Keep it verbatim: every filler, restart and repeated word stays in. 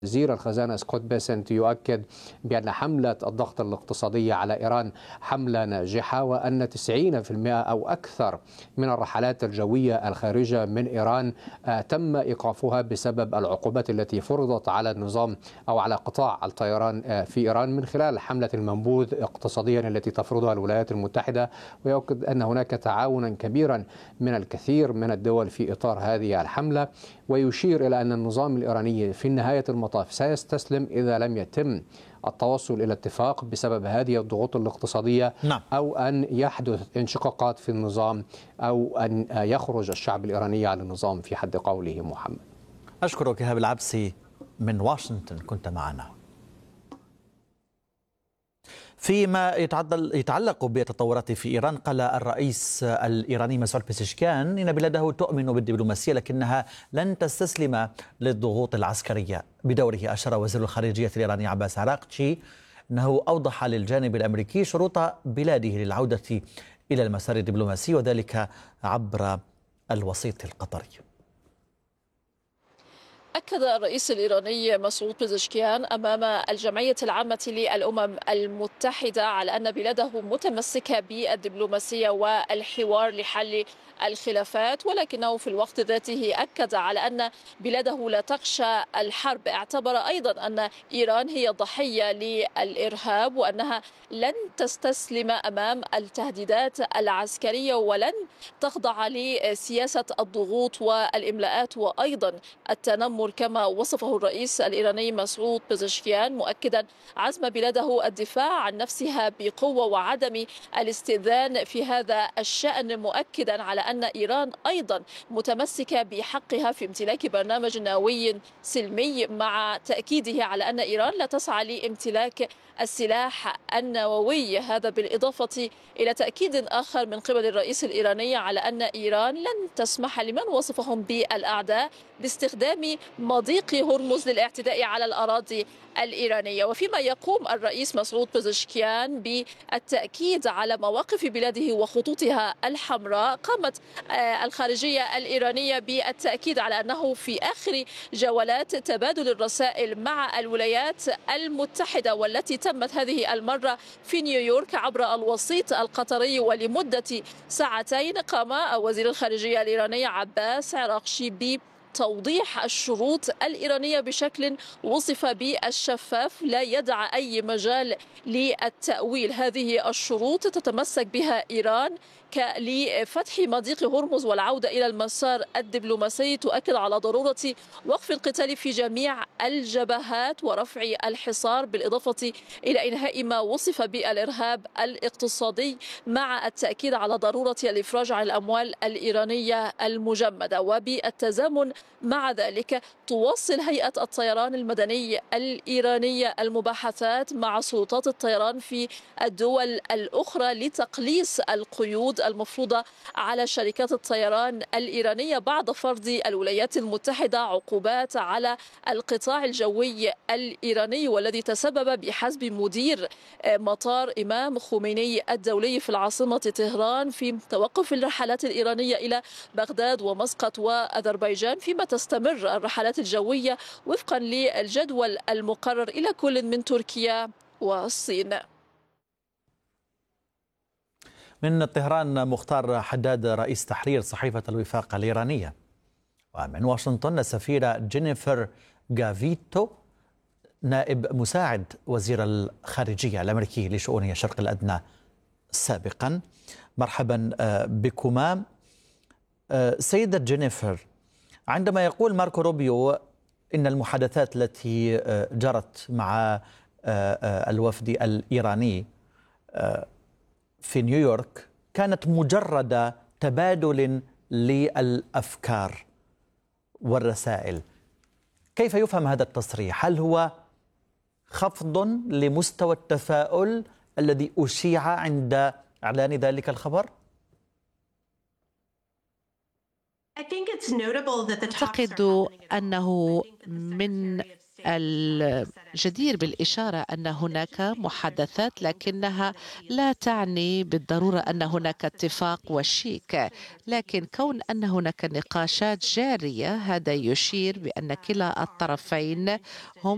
وزير الخزانة سكوت بيسنت يؤكد بأن حملة الضغط الاقتصادية على إيران حملة ناجحة، وأن تسعين بالمئة أو أكثر من الرحلات الجوية الخارجة من إيران تم إيقافها بسبب العقوبات التي فرضت على النظام أو على قطاع الطيران في إيران من خلال حملة المنبوذ اقتصاديا التي تفرضها الولايات المتحدة. ويؤكد أن هناك تعاونا كبيرا من الكثير من الدول في إطار هذه الحملة، ويشير إلى أن النظام الإيراني في نهاية المطاف سيستسلم إذا لم يتم التوصل إلى اتفاق بسبب هذه الضغوط الاقتصادية، نعم. أو أن يحدث انشقاقات في النظام، أو أن يخرج الشعب الإيراني على النظام في حد قوله. محمد، أشكرك إيهاب العبسي من واشنطن، كنت معنا. فيما يتعلق بالتطورات في إيران، قال الرئيس الإيراني مسعود بيزشكيان إن بلاده تؤمن بالدبلوماسية لكنها لن تستسلم للضغوط العسكرية. بدوره أشار وزير الخارجية الإيراني عباس عراقچي أنه أوضح للجانب الأمريكي شروط بلاده للعودة إلى المسار الدبلوماسي، وذلك عبر الوسيط القطري. أكد الرئيس الإيراني مسعود بيزشكيان أمام الجمعية العامة للأمم المتحدة على أن بلاده متمسكة بالدبلوماسية والحوار لحل الخلافات، ولكنه في الوقت ذاته أكد على أن بلاده لا تخشى الحرب. اعتبر أيضا أن إيران هي ضحية للإرهاب، وأنها لن تستسلم أمام التهديدات العسكرية ولن تخضع لسياسة الضغوط والإملاءات وأيضا التنمر كما وصفه الرئيس الإيراني مسعود بيزشكيان، مؤكدا عزم بلاده الدفاع عن نفسها بقوة وعدم الاستئذان في هذا الشأن، مؤكدا على أن إيران أيضا متمسكة بحقها في امتلاك برنامج نووي سلمي، مع تأكيده على أن إيران لا تسعى لامتلاك السلاح النووي. هذا بالإضافة إلى تأكيد آخر من قبل الرئيس الإيراني على أن إيران لن تسمح لمن وصفهم بالأعداء باستخدام مضيق هرمز للاعتداء على الأراضي الإيرانية. وفيما يقوم الرئيس مسعود بيزشكيان بالتأكيد على مواقف بلاده وخطوطها الحمراء، قامت الخارجية الإيرانية بالتأكيد على أنه في آخر جولات تبادل الرسائل مع الولايات المتحدة والتي تمت هذه المرة في نيويورك عبر الوسيط القطري ولمدة ساعتين، قام وزير الخارجية الإيراني عباس عراقچي ب توضيح الشروط الإيرانية بشكل وصف بالشفاف لا يدع أي مجال للتأويل. هذه الشروط تتمسك بها إيران لفتح مضيق هرمز والعودة إلى المسار الدبلوماسي، تؤكد على ضرورة وقف القتال في جميع الجبهات ورفع الحصار، بالإضافة إلى إنهاء ما وصف بالإرهاب الاقتصادي، مع التأكيد على ضرورة الإفراج عن الأموال الإيرانية المجمدة. وبالتزامن مع ذلك تواصل هيئة الطيران المدني الإيرانية المباحثات مع سلطات الطيران في الدول الأخرى لتقليص القيود المفروضة على شركات الطيران الإيرانية بعد فرض الولايات المتحدة عقوبات على القطاع الجوي الإيراني، والذي تسبب بحسب مدير مطار إمام خميني الدولي في العاصمة طهران في توقف الرحلات الإيرانية إلى بغداد ومسقط وأذربيجان، فيما تستمر الرحلات الجوية وفقا للجدول المقرر إلى كل من تركيا والصين. من طهران مختار حداد رئيس تحرير صحيفة الوفاق الإيرانية. ومن واشنطن السفيرة جينيفر جافيتو نائب مساعد وزير الخارجية الأمريكي لشؤون الشرق الأدنى سابقا. مرحبا بكما. سيدة جينيفر، عندما يقول ماركو روبيو إن المحادثات التي جرت مع الوفد الإيراني في نيويورك كانت مجرد تبادل للأفكار والرسائل، كيف يفهم هذا التصريح؟ هل هو خفض لمستوى التفاؤل الذي أشيع عند إعلان ذلك الخبر؟ أعتقد أنه من الجدير بالإشارة أن هناك محادثات، لكنها لا تعني بالضرورة أن هناك اتفاق وشيك، لكن كون أن هناك نقاشات جارية هذا يشير بأن كلا الطرفين هم